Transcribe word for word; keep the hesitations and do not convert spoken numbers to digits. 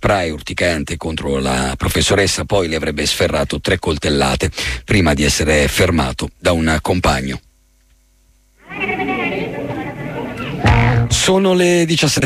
spray urticante contro la professoressa, poi le avrebbe sferrato tre coltellate prima di essere fermato da un compagno. Sono le diciassette